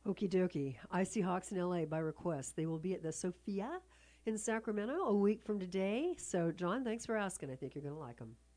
Okie dokie. Icy Hawks in LA by request. They will be at the Sophia in Sacramento a week from today. So, John, thanks for asking. I think you're going to like them.